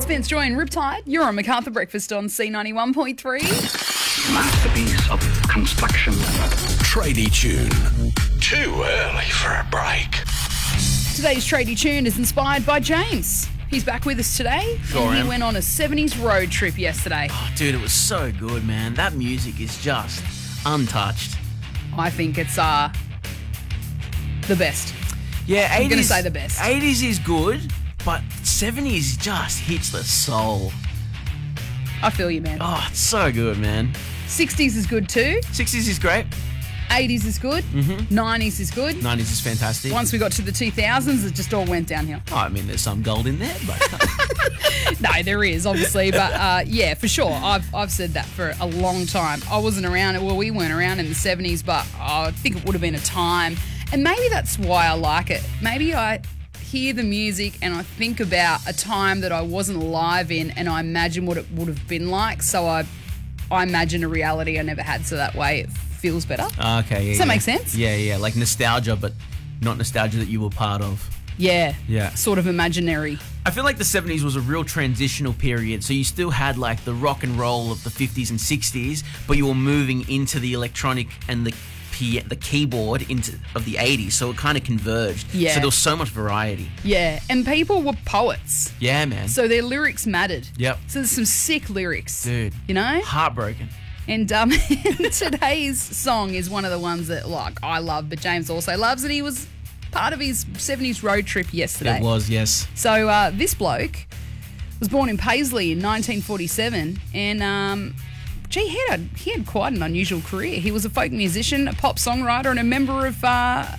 Spence Joy and Riptide. You're on MacArthur Breakfast on C91.3. Masterpiece of construction. Tradie Tune. Too early for a break. Today's Tradie Tune is inspired by James. He's back with us today. Sure and he am. went on a 70s road trip yesterday. Oh, dude, it was so good, man. That music is just untouched. I think it's the best. Yeah, 80s. I'm gonna say the best. 80s is good, but 70s just hits the soul. I feel you, man. Oh, it's so good, man. 60s is good too. 60s is great. 80s is good. 90s is good. 90s is fantastic. Once we got to the 2000s, it just all went downhill. Oh, I mean, there's some gold in there, but No, there is, obviously. But yeah, for sure. I've said that for a long time. I wasn't around, well, we weren't around in the 70s, but I think it would have been a time. And maybe that's why I like it. Maybe I hear the music and I think about a time that I wasn't alive in and I imagine what it would have been like. So I imagine a reality I never had, so that way it feels better. okay. Yeah, Does that make sense? Yeah. Like nostalgia, but not nostalgia that you were part of. Yeah. Yeah. Sort of imaginary. I feel like the 70s was a real transitional period. So you still had like the rock and roll of the 50s and 60s, but you were moving into the electronic and the keyboard of the 80s. So it kind of converged. Yeah. So there was so much variety. Yeah. And people were poets. Yeah, man. So their lyrics mattered. Yep. So there's some sick lyrics. Dude. You know? Heartbroken. And today's song is one of the ones that like I love, but James also loves, and he was part of his 70s road trip yesterday. It was, yes. So this bloke was born in Paisley in 1947, and he had quite an unusual career. He was a folk musician, a pop songwriter, and a member of a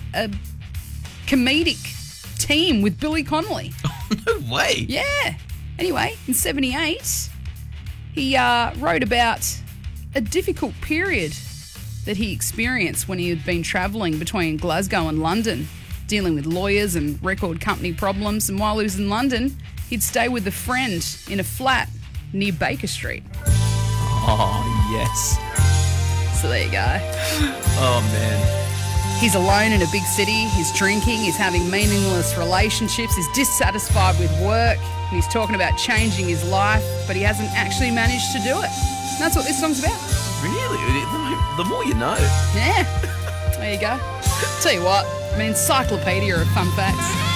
comedic team with Billy Connolly. No way. Yeah. Anyway, in 78, he wrote about a difficult period that he experienced when he had been travelling between Glasgow and London, dealing with lawyers and record company problems. And while he was in London, he'd stay with a friend in a flat near Baker Street. Oh, yes. So there you go. Oh, man. He's alone in a big city, he's drinking, he's having meaningless relationships, he's dissatisfied with work, and he's talking about changing his life, but he hasn't actually managed to do it. And that's what this song's about. Really? The more you know. Yeah. There you go. Tell you what, an encyclopedia of fun facts.